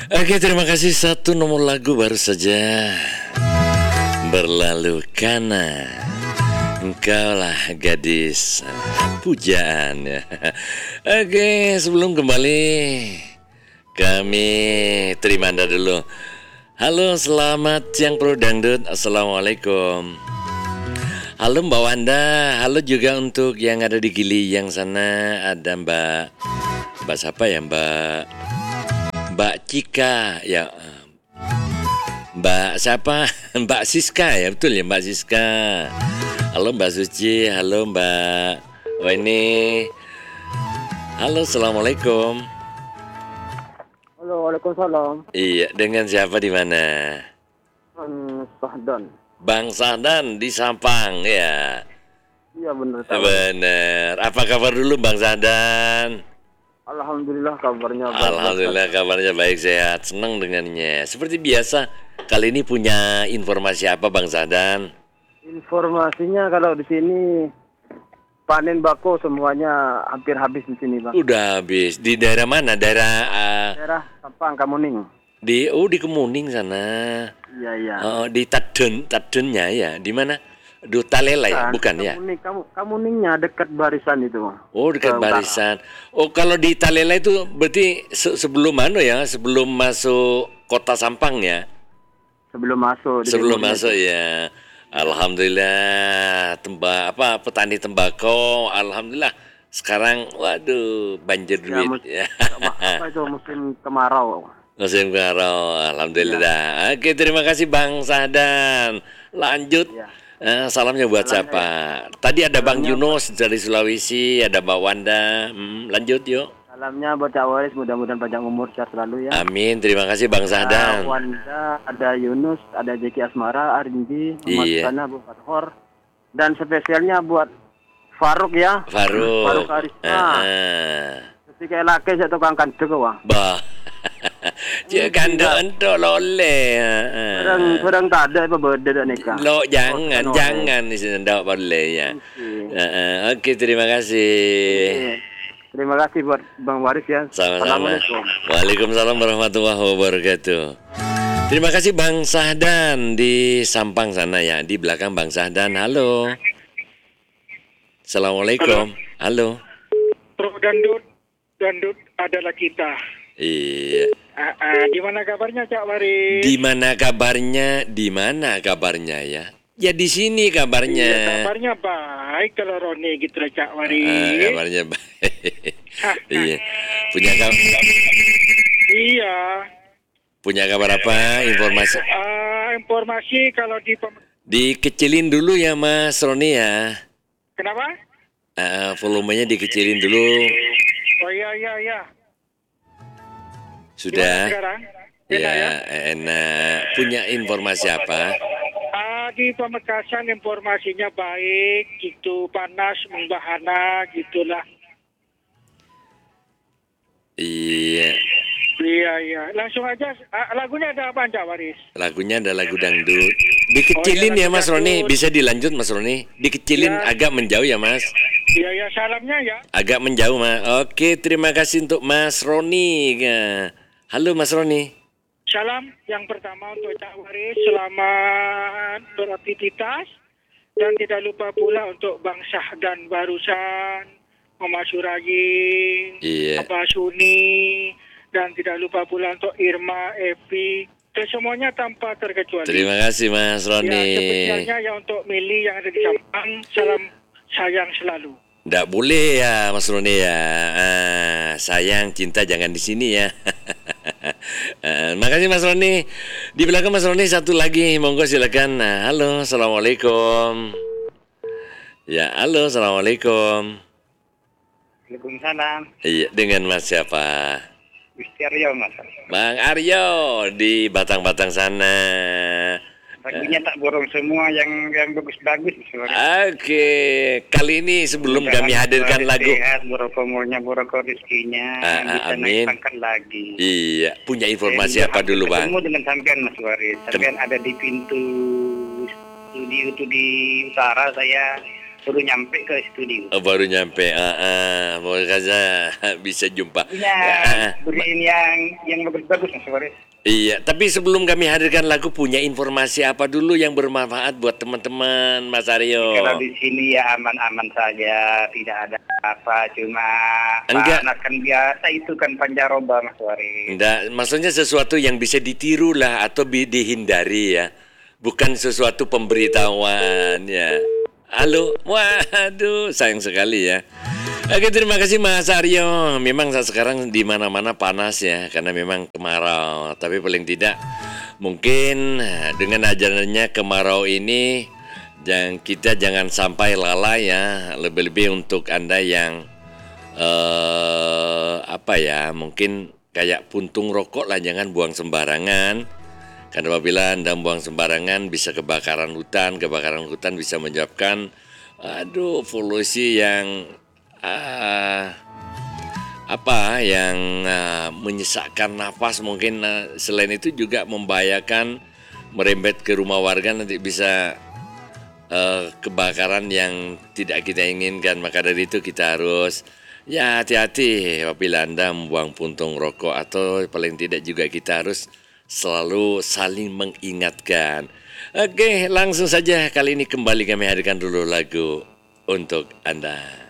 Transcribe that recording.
Oke, terima kasih. Satu nomor lagu baru saja berlalu karena engkaulah gadis pujaan ya. Oke, sebelum kembali kami terima Anda dulu. Halo, selamat siang Pro Dangdut. Assalamualaikum. Halo Mbak Wanda. Halo juga untuk yang ada di Gili yang sana. Ada Mbak siapa ya, Mbak Cika ya, Mbak siapa? Mbak Siska ya, betul ya Mbak Siska. Halo Mbak Suci, halo Mbak Weni. Halo, assalamualaikum. Halo, waalaikumsalam. Iya, dengan siapa di mana? Sahdan. Bang Sahdan di Sampang ya. Iya benar. Bener. Apa kabar dulu Bang Sahdan? Alhamdulillah kabarnya baik. Alhamdulillah kabarnya baik, sehat, senang dengannya. Seperti biasa, kali ini punya informasi apa Bang Sahdan? Informasinya kalau di sini panen bako semuanya hampir habis di sini, Bang. Udah habis. Di daerah mana? Daerah Sampang, Kamuning. Di Kemuning sana. Iya. Oh, di Tadennya ya. Di mana? Talela ya, bukan ya? Kamuningnya dekat barisan itu, Bang. Oh, dekat barisan. Oh, kalau di Talela itu berarti sebelum mana ya? Sebelum masuk kota Sampang ya? Sebelum masuk. Sebelum masuk ya. Alhamdulillah, petani tembakau, alhamdulillah sekarang waduh banjir duit ya. Apa itu musim kemarau? Musim kemarau, alhamdulillah. Oke, terima kasih Bang Sahdan. Lanjut. Salamnya buat siapa? Tadi ada Bang Yunus dari Sulawesi, ada Mbak Wanda. Lanjut yuk. Salamnya buat Cak Waris, mudah-mudahan panjang umur, sehat selalu ya. Amin, terima kasih Bang Sahdan. Wanda, ada Yunus, ada Jeki Asmara, Arinji, Muhammad Sana, Bu Fathor. Dan spesialnya buat Faruk ya. Faruk Arisma. Jadi kayak laki saya tukang kandek wah. Bah. Dia kandek lole. Kurang tak ada apa beda nikah. Lo jangan di sini ndak boleh ya. Oke, terima kasih. Terima kasih buat Bang Waris ya. Sama-sama. Waalaikumsalam warahmatullahi wabarakatuh. Terima kasih Bang Sahdan di Sampang sana ya. Di belakang Bang Sahdan. Halo. Assalamualaikum. Halo. Pro Dangdut adalah kita. Iya. Di mana kabarnya Cak Waris? Di mana kabarnya ya? Ya di sini kabarnya. Iya, kabarnya baik kalau Roni gitu lah Cak Waris. Kabarnya baik. Iya. Punya kabar? Iya. Punya kabar apa? Informasi? Informasi kalau dikecilin dulu ya Mas Roni ya. Kenapa? Volumenya dikecilin dulu. Oh iya. Sudah. Sekarang? Ya, enak. Punya informasi apa? Di Pamekasan informasinya baik, gitu, panas, membahana, gitulah. Iya. Langsung aja, lagunya ada apa Cak Waris? Lagunya ada lagu dangdut. Dikecilin ya Mas Roni, bisa dilanjut Mas Roni. Dikecilin agak menjauh ya Mas. Iya, salamnya ya. Agak menjauh Mas. Oke, terima kasih untuk Mas Roni. Halo Mas Roni. Salam yang pertama untuk Cak Waris, selamat beraktivitas. Dan tidak lupa pula untuk Bang Sahdan barusan, Mama Suragin, Abah Suni, dan tidak lupa pula untuk Irma, Evi, dan semuanya tanpa terkecuali. Terima kasih Mas Roni. Ya, spesialnya yang untuk Mili yang ada di Sampang, salam sayang selalu. Nggak boleh ya Mas Roni ya. Sayang cinta jangan di sini ya. Makasih Mas Roni. Di belakang Mas Roni satu lagi, monggo silakan. Halo, assalamualaikum. Ya, halo, assalamualaikum. Waalaikumsalam. Iya, dengan Mas siapa? Aryo Mas. Bang Aryo di Batang-Batang sana. Lagunya tak borong semua yang bagus-bagus. Oke, kali ini sebelum kami hadirkan lagu. Sehat, boroko umurnya, boroko rezekinya, bisa amin. naik pangkat lagi. Iya, punya informasi apa dulu Bang? Ketemu dengan sampean Mas Waris. Sampean ada di pintu studio itu di utara, saya Baru nyampe ke studio. Oh, baru nyampe. Makanya bisa jumpa. Beriin yang bagus-bagus Mas Waris. Iya, tapi sebelum kami hadirkan lagu, punya informasi apa dulu yang bermanfaat buat teman-teman, Mas Aryo? Kalau di sini ya aman-aman saja, tidak ada apa, cuma Enggak. panas kan biasa itu kan pancaroba Mas Waris. Enggak, maksudnya sesuatu yang bisa ditiru lah atau dihindari ya. Bukan sesuatu pemberitahuan ya. Halo, waduh, sayang sekali ya. Oke, terima kasih Mas Aryo. Memang saat sekarang di mana-mana panas ya, karena memang kemarau. Tapi paling tidak, mungkin dengan ajarannya kemarau ini, kita jangan sampai lalai ya. Lebih-lebih untuk Anda yang mungkin kayak puntung rokok lah, jangan buang sembarangan. Karena apabila Anda buang sembarangan bisa kebakaran hutan bisa menyebabkan polusi yang menyesakkan nafas, mungkin selain itu juga membahayakan, merembet ke rumah warga, nanti bisa kebakaran yang tidak kita inginkan. Maka dari itu kita harus hati-hati apabila Anda membuang puntung rokok, atau paling tidak juga kita harus selalu saling mengingatkan. Oke, langsung saja kali ini kembali kami hadirkan dulu lagu untuk Anda.